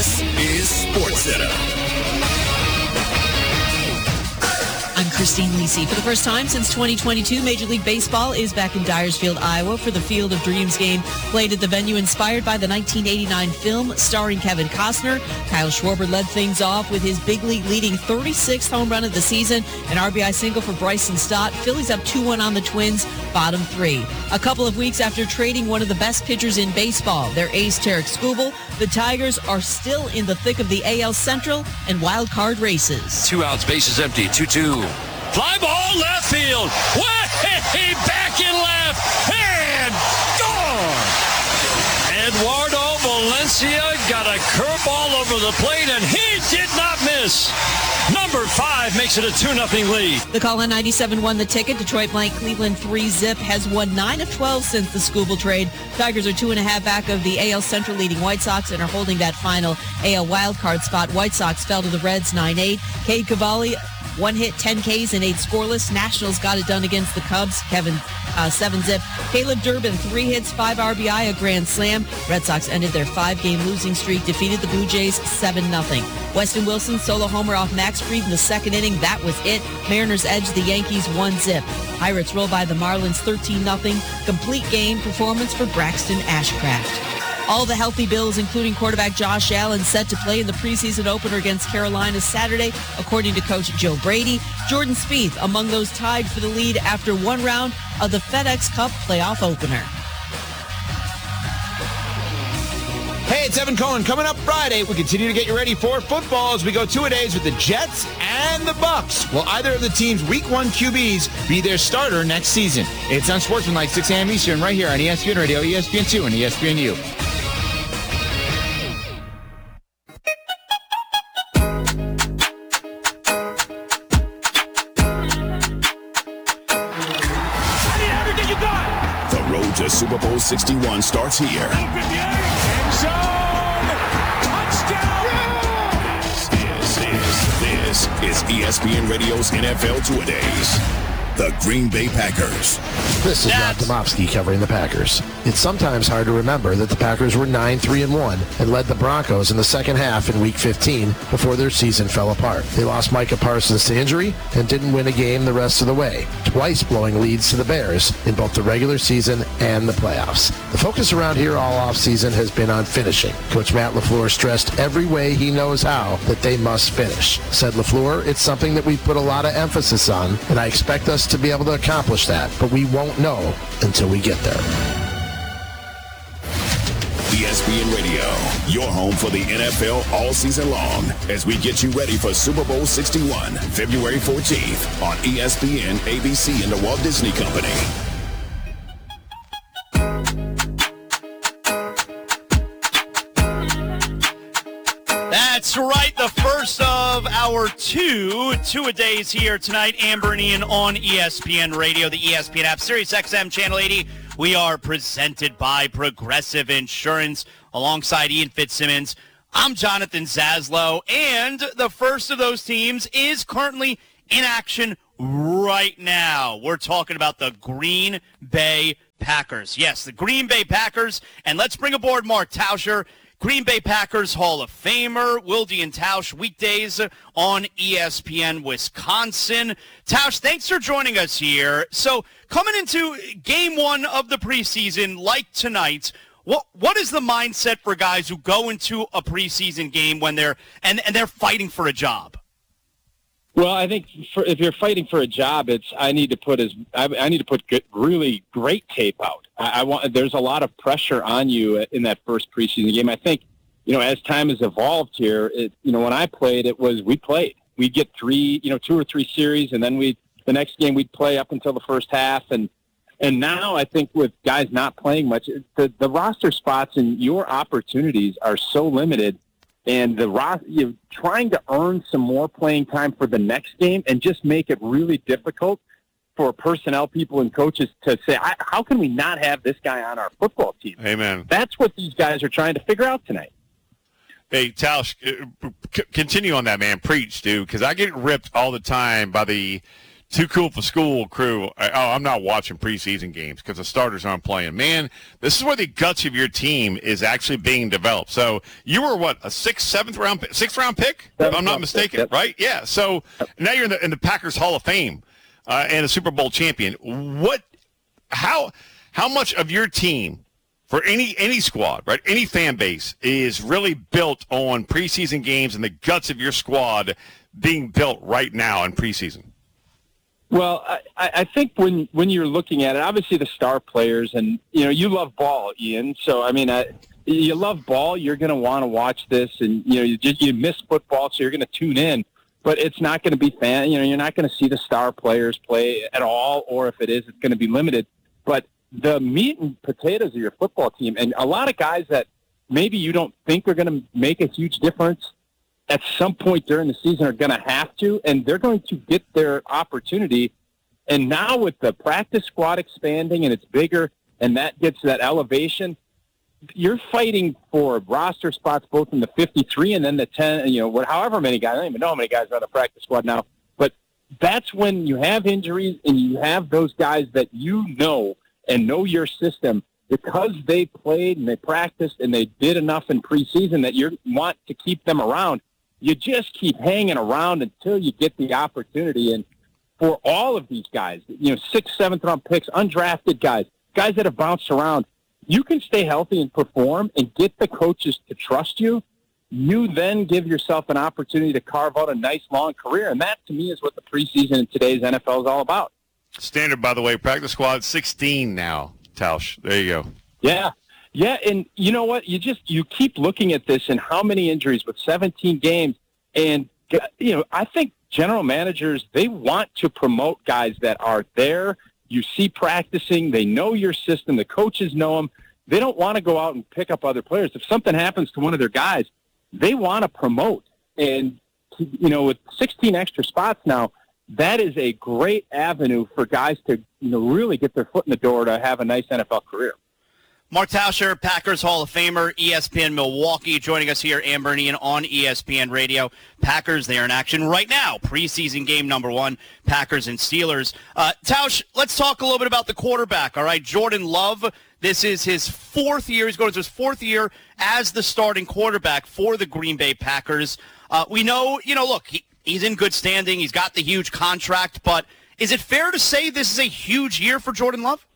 This is SportsCenter. I'm Christine Lisi. For the first time since 2022, Major League Baseball is back in Dyersfield, Iowa for the Field of Dreams game played at the venue inspired by the 1989 film starring Kevin Costner. Kyle Schwarber led things off with his big league leading 36th home run of the season, an RBI single for Bryson Stott. Phillies up 2-1 on the Twins, bottom three. A couple of weeks after trading one of the best pitchers in baseball, their ace Tarek Skubal, the Tigers are still in the thick of the AL Central and wild card races. 2 outs, bases empty, 2-2. Fly ball, left field. Way back in left. And gone. Eduardo Valencia got a curveball over the plate, and he did not miss. Number 5 makes it a 2-0 lead. The call on 97 won the ticket. Detroit blank Cleveland 3-zip, has won 9 of 12 since the Skubal trade. Tigers are 2.5 back of the AL Central leading White Sox and are holding that final AL wildcard spot. White Sox fell to the Reds 9-8. Cade Cavalli, 1 hit, 10 Ks, and 8 scoreless. Nationals got it done against the Cubs. Kevin 7-zip. Caleb Durbin, 3 hits, 5 RBI, a grand slam. Red Sox ended their 5-game losing streak, defeated the Blue Jays 7-0. Weston Wilson solo homer off Max Fried in the second inning. That was it. Mariners edged the Yankees 1-zip. Pirates roll by the Marlins 13-0. Complete game performance for Braxton Ashcraft. All the healthy Bills, including quarterback Josh Allen, set to play in the preseason opener against Carolina Saturday, according to coach Joe Brady. Jordan Spieth among those tied for the lead after one round of the FedEx Cup playoff opener. Hey, it's Evan Cohen. Coming up Friday, we continue to get you ready for football as we go 2-a-days with the Jets and the Bucs. Will either of the team's Week 1 QBs be their starter next season? It's on Sportsmanlike, 6 a.m. Eastern, right here on ESPN Radio, ESPN2, and ESPNU. The Super Bowl 61 starts here. This is ESPN Radio's NFL Two-A-Days. The Green Bay Packers. This is Rob Domofsky covering the Packers. It's sometimes hard to remember that the Packers were 9-3-1 and led the Broncos in the second half in Week 15 before their season fell apart. They lost Micah Parsons to injury and didn't win a game the rest of the way, twice blowing leads to the Bears in both the regular season and the playoffs. The focus around here all offseason has been on finishing. Coach Matt LaFleur stressed every way he knows how that they must finish. Said LaFleur, it's something that we've put a lot of emphasis on, and I expect us to be able to accomplish that, but we won't know until we get there. ESPN Radio, your home for the NFL all season long, as we get you ready for Super Bowl 61, February 14th on ESPN, ABC, and the Walt Disney Company. That's right, the first of our two-a-days here tonight. Amber and Ian on ESPN Radio, the ESPN app, Sirius XM Channel 80. We are presented by Progressive Insurance. Alongside Ian Fitzsimmons, I'm Jonathan Zaslow, and the first of those teams is currently in action right now. We're talking about the Green Bay Packers. Yes, the Green Bay Packers, and let's bring aboard Mark Tauscher, Green Bay Packers Hall of Famer, Wilde and Tausch, weekdays on ESPN Wisconsin. Tausch, thanks for joining us here. So coming into game one of the preseason, like tonight, what is the mindset for guys who go into a preseason game when they're fighting for a job? Well, I think if you're fighting for a job, I need to put really great tape out. There's a lot of pressure on you in that first preseason game. I think, as time has evolved here, when I played, we played. We'd get 2 or 3 series, and then the next game we'd play up until the first half. And now I think with guys not playing much, the roster spots and your opportunities are so limited. And you're trying to earn some more playing time for the next game and just make it really difficult for personnel people and coaches to say, how can we not have this guy on our football team? Amen. That's what these guys are trying to figure out tonight. Hey, Tausch, continue on that, man. Preach, dude, because I get ripped all the time by the Too Cool for School crew, I'm not watching preseason games because the starters aren't playing. Man, this is where the guts of your team is actually being developed. So you were, what, a sixth round pick, if I'm not mistaken, yep. right? Yeah, so now you're in the Packers Hall of Fame and a Super Bowl champion. How much of your team, for any squad, right, any fan base, is really built on preseason games and the guts of your squad being built right now in preseason? Well, I think when you're looking at it, obviously the star players, and you love ball, Ian. So I mean, you love ball. You're going to want to watch this, and you miss football, so you're going to tune in. But it's not going to be fan. You're not going to see the star players play at all, or if it is, it's going to be limited. But the meat and potatoes of your football team, and a lot of guys that maybe you don't think are going to make a huge difference at some point during the season are going to have to, and they're going to get their opportunity. And now with the practice squad expanding and it's bigger and that gets that elevation, you're fighting for roster spots both in the 53 and then the 10, however many guys. I don't even know how many guys are on the practice squad now. But that's when you have injuries and you have those guys that and know your system because they played and they practiced and they did enough in preseason that you want to keep them around. You just keep hanging around until you get the opportunity. And for all of these guys, 6th, 7th round picks, undrafted guys that have bounced around, you can stay healthy and perform and get the coaches to trust you. You then give yourself an opportunity to carve out a nice long career. And that, to me, is what the preseason in today's NFL is all about. Standard, by the way, practice squad 16 now, Tausch. There you go. Yeah. Yeah, and you know what? You keep looking at this and how many injuries with 17 games. And, I think general managers, they want to promote guys that are there. You see practicing. They know your system. The coaches know them. They don't want to go out and pick up other players. If something happens to one of their guys, they want to promote. And, with 16 extra spots now, that is a great avenue for guys to, really get their foot in the door to have a nice NFL career. Mark Tauscher, Packers Hall of Famer, ESPN Milwaukee, joining us here, Amber and Ian on ESPN Radio. Packers, they are in action right now. Preseason game number 1, Packers and Steelers. Tausch, let's talk a little bit about the quarterback, all right? Jordan Love, this is his 4th year. He's going to his 4th year as the starting quarterback for the Green Bay Packers. We know, look, he's in good standing. He's got the huge contract, but is it fair to say this is a huge year for Jordan Love?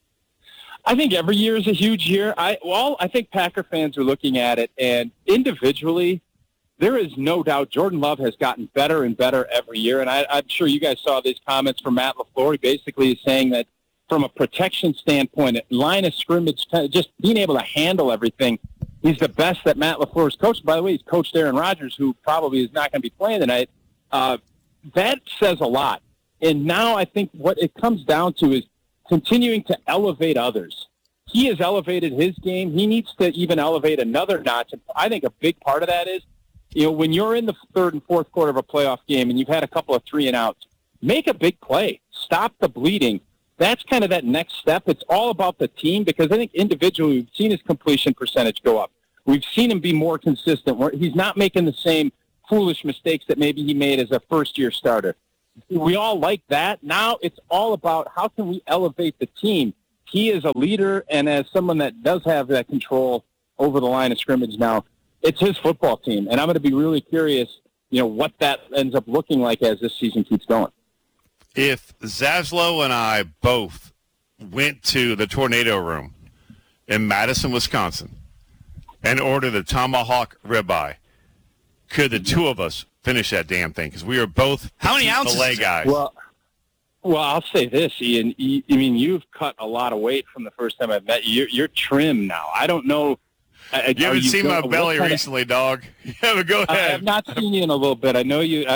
I think every year is a huge year. I think Packer fans are looking at it, and individually, there is no doubt Jordan Love has gotten better and better every year. And I'm sure you guys saw these comments from Matt LaFleur. He basically is saying that from a protection standpoint, line of scrimmage, just being able to handle everything, he's the best that Matt LaFleur's coached. By the way, he's coached Aaron Rodgers, who probably is not going to be playing tonight. That says a lot. And now I think what it comes down to is continuing to elevate others. He has elevated his game. He needs to even elevate another notch. And I think a big part of that is, when you're in the 3rd and 4th quarter of a playoff game and you've had a couple of 3-and-outs, make a big play. Stop the bleeding. That's kind of that next step. It's all about the team because I think individually we've seen his completion percentage go up. We've seen him be more consistent. He's not making the same foolish mistakes that maybe he made as a first-year starter. We all like that. Now it's all about how can we elevate the team. He is a leader, and as someone that does have that control over the line of scrimmage now, it's his football team. And I'm going to be really curious, what that ends up looking like as this season keeps going. If Zaslow and I both went to the Tornado Room in Madison, Wisconsin, and ordered a tomahawk ribeye, could the two of us finish that damn thing? Because we are both how many ounces fillet guys. Well, I'll say this, Ian. I mean, you've cut a lot of weight from the first time I met you. You're trim now. I don't know. You haven't seen my belly recently, dog. Yeah, but go ahead. I have not seen you in a little bit. I know you.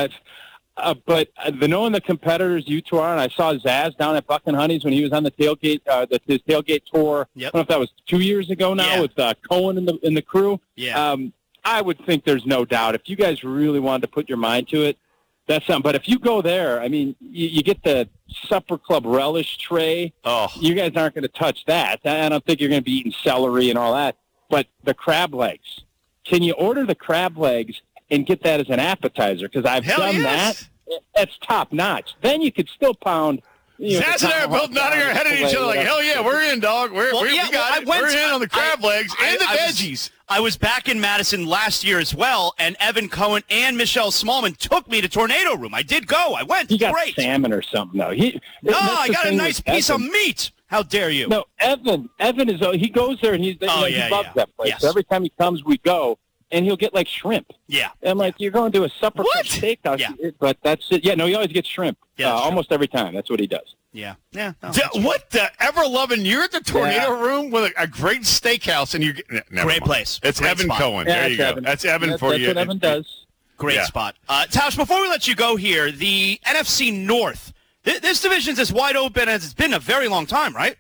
But knowing the competitors you two are, and I saw Zaz down at Buck and Honey's when he was on the tailgate, his tailgate tour. Yep. I don't know if that was 2 years ago now with Cohen and the crew. Yeah. I would think there's no doubt if you guys really wanted to put your mind to it, that's something. But if you go there, I mean, you get the Supper Club relish tray. Oh, you guys aren't going to touch that. I don't think you're going to be eating celery and all that. But the crab legs, can you order the crab legs and get that as an appetizer? Because I've done that. that's top notch. Then you could still pound. Zaz and I are both nodding our head at each other like, hell yeah, we're in, dog. We got it. We're in on the crab legs and the veggies. I was back in Madison last year as well, and Evan Cohen and Michelle Smallman took me to Tornado Room. I did go. I went. You got great salmon or something, though. I got a nice piece of meat. How dare you? No, Evan he goes there, and he loves that place. Yes. So every time he comes, we go, and he'll get, like, shrimp. Yeah. And I'm like, you're going to a supper steakhouse. Yeah. But that's it. Yeah, no, he always gets shrimp. Yeah, almost every time. That's what he does. Yeah. Yeah. No, What the ever-loving? You're at the Tornado Room with a great steakhouse, and great place. It's great Evan spot. Cohen. Yeah, there you go. Evan. That's Evan for you. That's what Evan does. Great spot. Tausch, before we let you go here, the NFC North, this division's as wide open as it's been a very long time, right?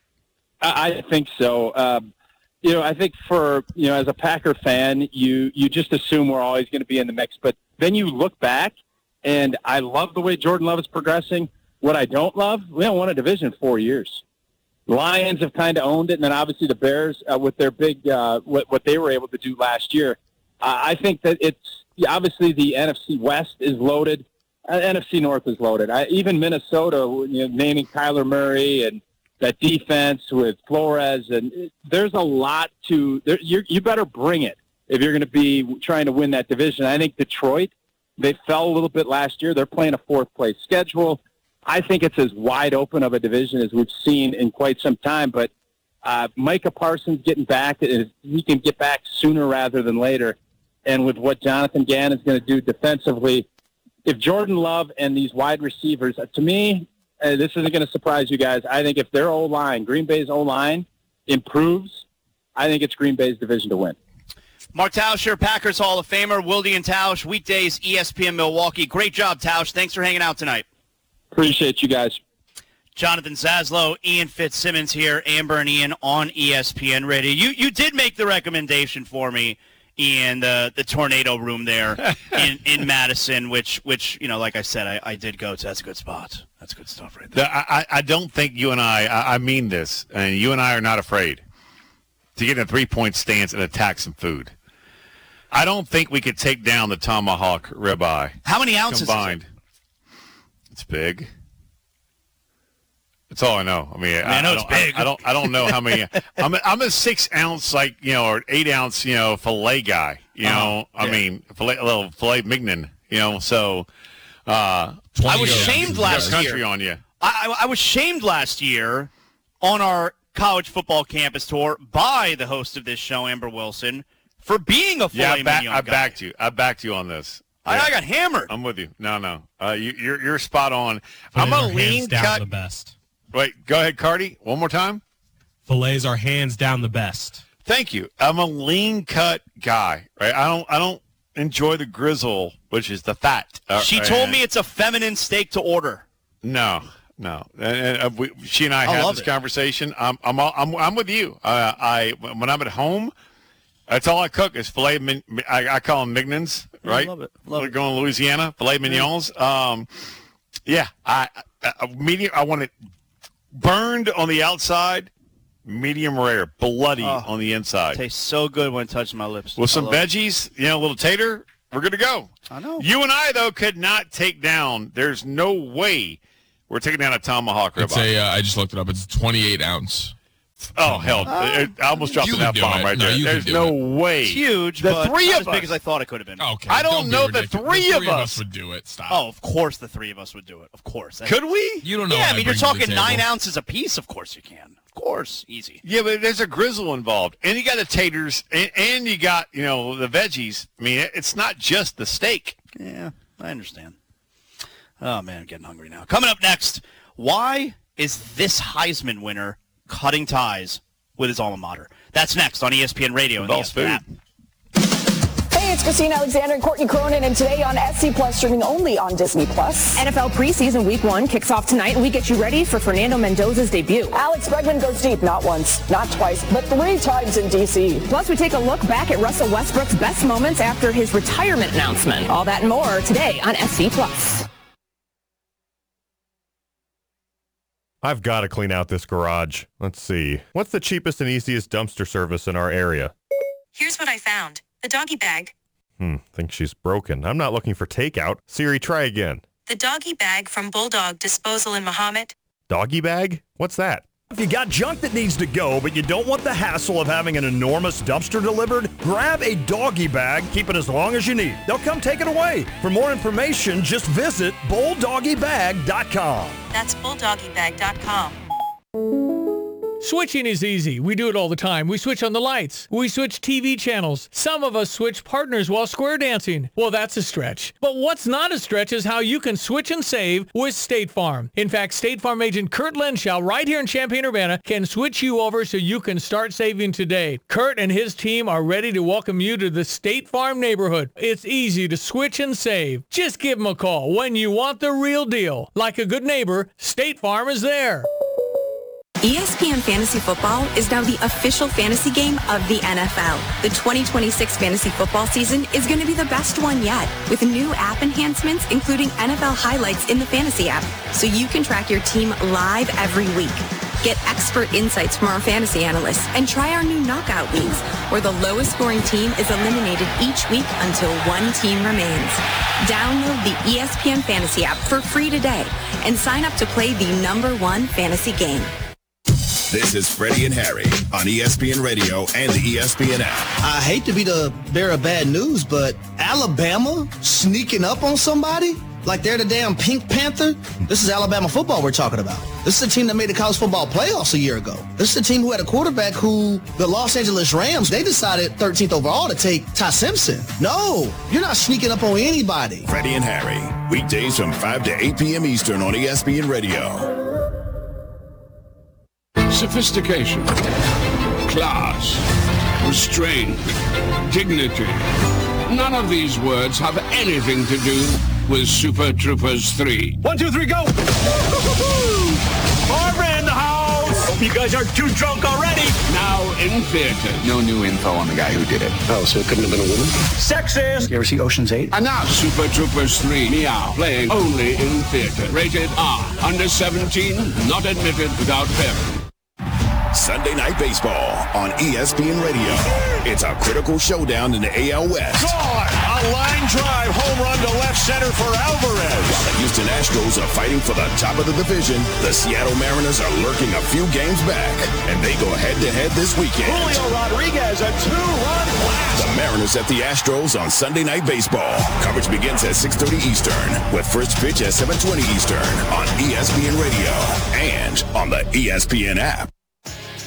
I think so. I think for, as a Packer fan, you just assume we're always going to be in the mix. But then you look back, and I love the way Jordan Love is progressing. What I don't love, we haven't won a division in 4 years. Lions have kind of owned it, and then obviously the Bears with their big what they were able to do last year. I think that it's obviously the NFC West is loaded. NFC North is loaded. Even Minnesota, naming Kyler Murray and that defense with Flores, and there's a lot to. You better bring it if you're going to be trying to win that division. I think Detroit, they fell a little bit last year. They're playing a fourth-place schedule. I think it's as wide open of a division as we've seen in quite some time. But Micah Parsons getting back, he can get back sooner rather than later. And with what Jonathan Gann is going to do defensively, if Jordan Love and these wide receivers, to me, this isn't going to surprise you guys. I think if their O-line, Green Bay's O-line, improves, I think it's Green Bay's division to win. Mark Tauscher, Packers Hall of Famer, Wilde and Tausch, weekdays, ESPN Milwaukee. Great job, Tausch. Thanks for hanging out tonight. Appreciate you guys. Jonathan Zaslow, Ian Fitzsimmons here, Amber and Ian on ESPN Radio. You did make the recommendation for me, Ian, the Tornado Room there in Madison, which like I said, I did go to. That's a good spot. That's good stuff right there. I don't think you and I mean this, and you and I are not afraid to get in a three-point stance and attack some food. I don't think we could take down the tomahawk ribeye. How many ounces combined? It's big. That's all I know. I mean, I know it's big. I don't know how many. I'm a 6 ounce or 8 ounce fillet guy. I mean a little filet mignon. So I was shamed last year. On you. I was shamed last year on our college football campus tour by the host of this show, Amber Wilson, for being a filet mignon guy. I backed you on this. I got hammered. I'm with you. No. You're spot on. Fillets I'm a lean down cut. The best. Wait, go ahead, Cardi. One more time. Fillets are hands down the best. Thank you. I'm a lean cut guy. Right. I don't enjoy the grizzle, which is the fat. She told me it's a feminine steak to order. No. She and I had this conversation. I'm with you. When I'm at home, that's all I cook is filet. I call them mignons, right? I love it. We're going to Louisiana, filet mignons. Medium. I want it burned on the outside, medium rare, bloody on the inside. Tastes so good when it touches my lips. With some veggies, a little tater, we're good to go. I know. You and I, though, could not take down. There's no way we're taking down a tomahawk ribeye. I just looked it up. It's 28 ounce. Oh, hell. I almost dropped an F-bomb right there. There's no way. It's huge, the but three not of as big us. as I thought it could have been. Okay. I don't know the three of us would do it. Stop. Oh, of course the three of us would do it. Of course. Could we? You don't know. Yeah, what I mean, bring you're to the talking 9 table. ounces a piece. Of course you can. Of course. Easy. Yeah, but there's a grizzle involved. And you got the taters, and you got, the veggies. I mean, it's not just the steak. Yeah, I understand. Oh, man, I'm getting hungry now. Coming up next, why is this Heisman winner cutting ties with his alma mater? That's next on ESPN Radio and the ESPN app. Hey, it's Christina Alexander and Courtney Cronin, and today on SC Plus, streaming only on Disney Plus. NFL preseason week 1 kicks off tonight, and we get you ready for Fernando Mendoza's debut. Alex Bregman goes deep, not once, not twice, but 3 times in D.C. Plus, we take a look back at Russell Westbrook's best moments after his retirement announcement. All that and more today on SC Plus. I've got to clean out this garage. Let's see. What's the cheapest and easiest dumpster service in our area? Here's what I found. The doggy bag. Think she's broken. I'm not looking for takeout. Siri, try again. The doggy bag from Bulldog Disposal in Mahomet. Doggy bag? What's that? If you got junk that needs to go, but you don't want the hassle of having an enormous dumpster delivered, grab a doggy bag, keep it as long as you need. They'll come take it away. For more information, just visit bulldoggybag.com. That's bulldoggybag.com. Switching is easy. We do it all the time. We switch on the lights. We switch TV channels. Some of us switch partners while square dancing. Well, that's a stretch. But what's not a stretch is how you can switch and save with State Farm. In fact, State Farm agent Kurt Lenschow right here in Champaign-Urbana can switch you over so you can start saving today. Kurt and his team are ready to welcome you to the State Farm neighborhood. It's easy to switch and save. Just give them a call when you want the real deal. Like a good neighbor, State Farm is there. ESPN Fantasy Football is now the official fantasy game of the NFL. The 2026 fantasy football season is going to be the best one yet, with new app enhancements including NFL highlights in the fantasy app, so you can track your team live every week. Get expert insights from our fantasy analysts and try our new knockout leagues, where the lowest scoring team is eliminated each week until one team remains. Download the ESPN Fantasy app for free today and sign up to play the #1 fantasy game. This is Freddie and Harry on ESPN Radio and the ESPN app. I hate to be the bearer of bad news, but Alabama sneaking up on somebody like they're the damn Pink Panther? This is Alabama football we're talking about. This is a team that made the college football playoffs a year ago. This is a team who had a quarterback who the Los Angeles Rams, they decided 13th overall to take Ty Simpson. No, you're not sneaking up on anybody. Freddie and Harry, weekdays from 5 to 8 p.m. Eastern on ESPN Radio. Sophistication, class, restraint, dignity. None of these words have anything to do with Super Troopers 3. 1, 2, 3, go! Barbara in the house! Hope you guys aren't too drunk already. Now in theaters. No new info on the guy who did it. Oh, so it couldn't have been a woman? Sexist! You ever see Ocean's 8? And now Super Troopers 3 Meow, playing only in theater. Rated R. Under 17, not admitted without parent. Sunday Night Baseball on ESPN Radio. It's a critical showdown in the AL West. God! A line drive home run to left center for Alvarez. While the Houston Astros are fighting for the top of the division, the Seattle Mariners are lurking a few games back, and they go head-to-head this weekend. Julio Rodriguez, a 2-run blast. The Mariners at the Astros on Sunday Night Baseball. Coverage begins at 6:30 Eastern, with first pitch at 7:20 Eastern on ESPN Radio and on the ESPN app.